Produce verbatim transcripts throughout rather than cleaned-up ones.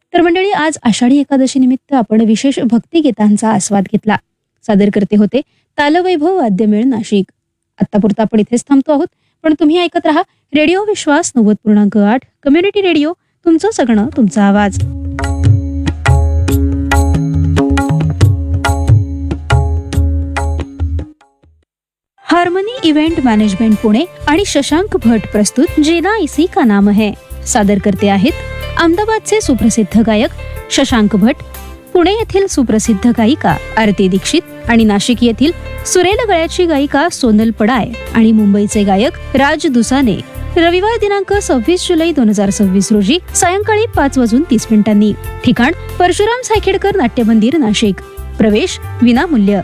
तर मंडळी, आज आषाढी एकादशी निमित्त आपण विशेष भक्तिगीतांचा आस्वाद घेतला. सादर करते होते तालवैभव वाद्यमेळ नाशिक. आत्तापुरता आपण इथेच थांबतो आहोत, पण तुम्ही ऐकत राहा रेडिओ विश्वास नव्वद पूर्णांक आठ कम्युनिटी रेडिओ, तुमचं सगळं तुमचा आवाज. हार्मनी इव्हेंट मॅनेजमेंट पुणे आणि शशांक भट प्रस्तुत जीना इसी का नाम है. सादर करते आहेत अहमदाबादचे सुप्रसिद्ध गायक शशांक भट, पुणे येथील सुप्रसिद्ध गायिका आरती दीक्षित आणि नाशिक येथील सुरेल गळ्याची गायिका सोनल पडाय आणि मुंबईचे गायक राज दुसाने. रविवार दिनांक सव्वीस जुलै दोन हजार सव्वीस रोजी सायंकाळी पाच वाजून तीस मिनिटांनी. ठिकाण परशुराम सायखेडकर नाट्य मंदिर नाशिक. प्रवेश विनामूल्य.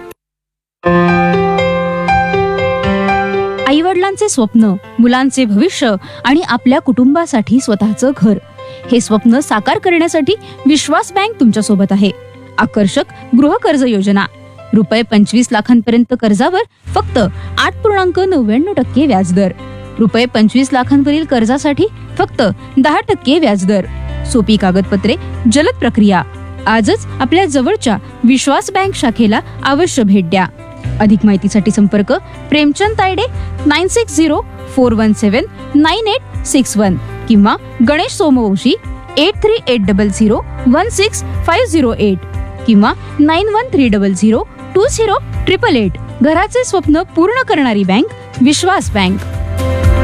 आई वडिलांचे स्वप्न, मुलांचे भविष्य आणि आपल्या कुटुंबासाठी स्वतःचं घर, हे स्वप्न साकार करण्यासाठी विश्वास बँक तुमच्या सोबत आहे. आकर्षक गृह कर्ज योजना. रुपये पंचवीस लाखांपर्यंत कर्जावर फक्त आठ पूर्णांक नव्याण्णव टक्के व्याजदर. रुपये पंचवीस लाखांवरील कर्जासाठी फक्त दहा टक्के व्याजदर. सोपी कागदपत्रे, जलद प्रक्रिया. आजच आपल्या जवळच्या विश्वास बँक शाखेला अवश्य भेट द्या. अधिक माहितीसाठी संपर्क Premchand Tayde nine six zero four one सेवन नाईन एट सिक्स वन किंवा Ganesh Somvanshi eight three eight double zero one six five zero eight किंवा nine one three double zero to zero triple eight. घराचे स्वप्न पूर्ण करणारी बँक विश्वास बँक.